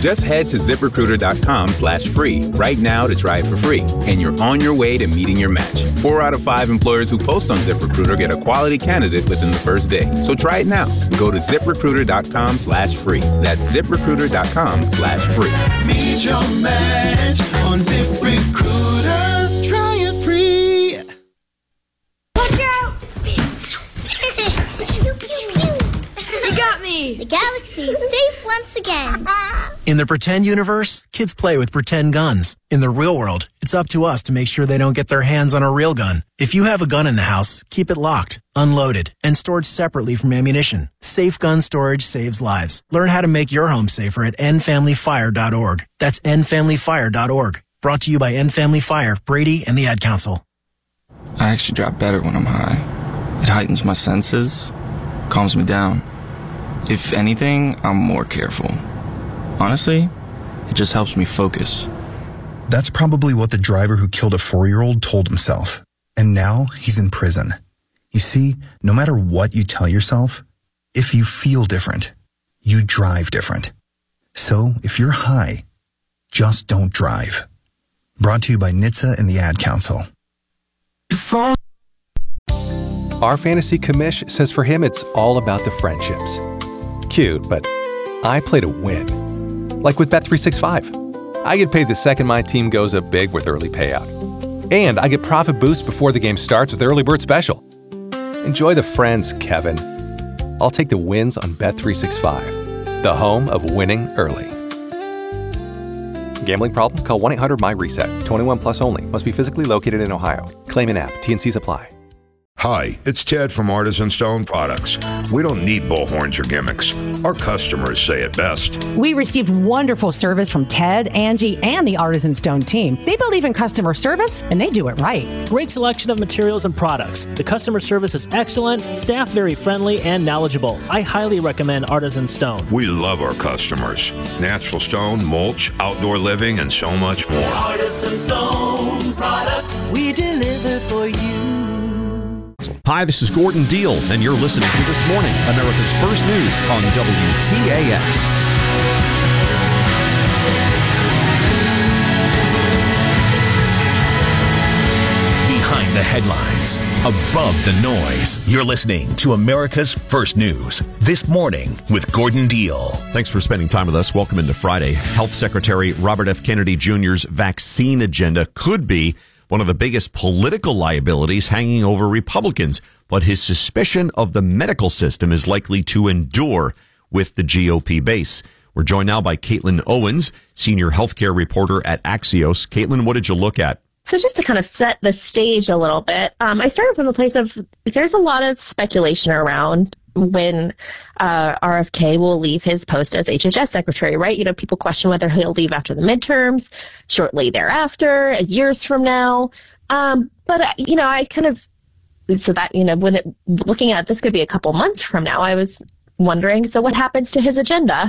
Just head to ZipRecruiter.com/free right now to try it for free, and you're on your way to meeting your match. 4 out of 5 employers who post on ZipRecruiter get a quality candidate within the first day. So try it now. Go to ZipRecruiter.com/free. That's ZipRecruiter.com/free. Meet your match on ZipRecruiter. Try it free. Watch out! You got me! The galaxy is safe once again. In the pretend universe, kids play with pretend guns. In the real world, it's up to us to make sure they don't get their hands on a real gun. If you have a gun in the house, keep it locked, unloaded, and stored separately from ammunition. Safe gun storage saves lives. Learn how to make your home safer at endfamilyfire.org. That's endfamilyfire.org. Brought to you by End Family Fire, Brady, and the Ad Council. I actually drive better when I'm high. It heightens my senses, calms me down. If anything, I'm more careful. Honestly, it just helps me focus. That's probably what the driver who killed a 4-year-old told himself. And now he's in prison. You see, no matter what you tell yourself, if you feel different, you drive different. So if you're high, just don't drive. Brought to you by NHTSA and the Ad Council. Our fantasy commish says for him it's all about the friendships. Cute, but I play to win. Like with Bet365. I get paid the second my team goes up big with early payout. And I get profit boosts before the game starts with Early Bird Special. Enjoy the friends, Kevin. I'll take the wins on Bet365, the home of winning early. Gambling problem? Call 1-800-MY-RESET. 21 plus only. Must be physically located in Ohio. Claim in app. T&Cs apply. Hi, it's Ted from Artisan Stone Products. We don't need bullhorns or gimmicks. Our customers say it best. We received wonderful service from Ted, Angie, and the Artisan Stone team. They believe in customer service, and they do it right. Great selection of materials and products. The customer service is excellent, staff very friendly and knowledgeable. I highly recommend Artisan Stone. We love our customers. Natural stone, mulch, outdoor living, and so much more. Artisan Stone Products. We deliver for you. Hi, this is Gordon Deal, and you're listening to This Morning, America's First News on WTAX. Behind the headlines, above the noise, you're listening to America's First News, This Morning with Gordon Deal. Thanks for spending time with us. Welcome into Friday. Health Secretary Robert F. Kennedy Jr.'s vaccine agenda could be one of the biggest political liabilities hanging over Republicans, but his suspicion of the medical system is likely to endure with the GOP base. We're joined now by Caitlin Owens, senior healthcare reporter at Axios. Caitlin, what did you look at? So just to kind of set the stage a little bit, I started from the place of there's a lot of speculation around when RFK will leave his post as HHS secretary, right? You know, people question whether he'll leave after the midterms, shortly thereafter, years from now. But I kind of, so that, looking at this could be a couple months from now, I was wondering, so what happens to his agenda?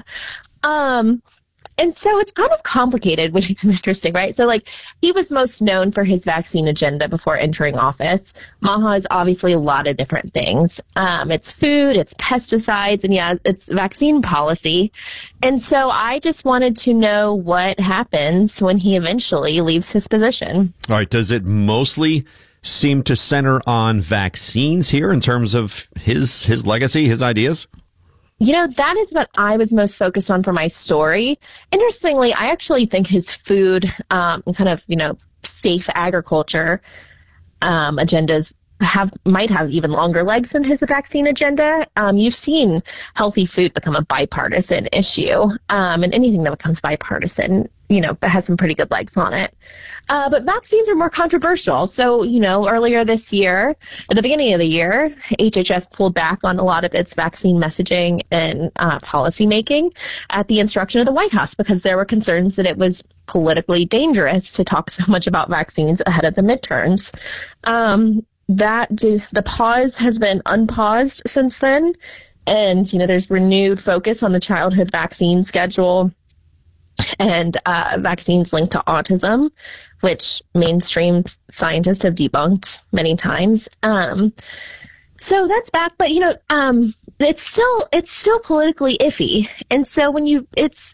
And so it's kind of complicated, which is interesting, right? So, he was most known for his vaccine agenda before entering office. MAHA is obviously a lot of different things. It's food, it's pesticides, and it's vaccine policy. And so I just wanted to know what happens when he eventually leaves his position. All right. Does it mostly seem to center on vaccines here in terms of his legacy, his ideas? That is what I was most focused on for my story. Interestingly, I actually think his food safe agriculture agendas might have even longer legs than his vaccine agenda. You've seen healthy food become a bipartisan issue, and anything that becomes bipartisan, that has some pretty good legs on it. But vaccines are more controversial. So, earlier this year, at the beginning of the year, HHS pulled back on a lot of its vaccine messaging and policy making at the instruction of the White House because there were concerns that it was politically dangerous to talk so much about vaccines ahead of the midterms. That the pause has been unpaused since then. And, there's renewed focus on the childhood vaccine schedule and vaccines linked to autism, which mainstream scientists have debunked many times. So that's back, but it's still politically iffy. And so when it's